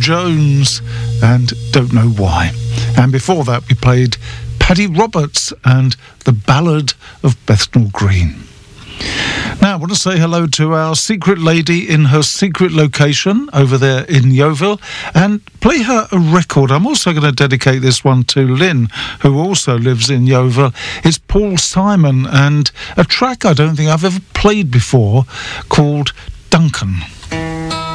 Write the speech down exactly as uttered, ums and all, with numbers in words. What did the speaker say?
Jones and Don't Know Why. And before that we played Paddy Roberts and The Ballad of Bethnal Green. Now, I want to say hello to our secret lady in her secret location over there in Yeovil and play her a record. I'm also going to dedicate this one to Lynn, who also lives in Yeovil. It's Paul Simon and a track I don't think I've ever played before called Duncan.